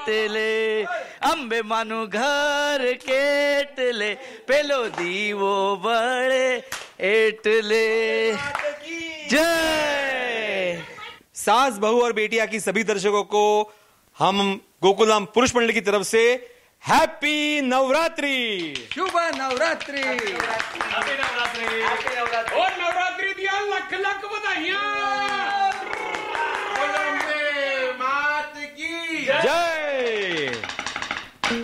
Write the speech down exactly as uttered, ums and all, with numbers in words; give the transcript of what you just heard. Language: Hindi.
એટલે અંબે માનું ઘર કેટલે પેલો દીવો બળે એટલે जय। सास बहू और बेटिया की सभी दर्शकों को हम गोकुलधाम पुरुष मंडल की तरफ से हैप्पी नवरात्रि। शुभ नवरात्रि। और नवरात्रि दिया लख लख बधाइयां।